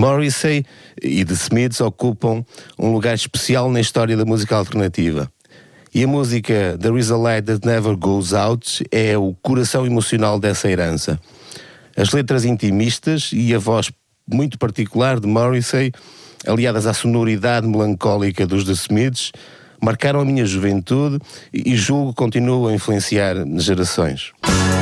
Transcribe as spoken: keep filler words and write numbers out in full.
Morrissey e The Smiths ocupam um lugar especial na história da música alternativa. E a música There Is a Light That Never Goes Out é o coração emocional dessa herança. As letras intimistas e a voz muito particular de Morrissey, aliadas à sonoridade melancólica dos The Smiths, marcaram a minha juventude e julgo continuam a influenciar gerações.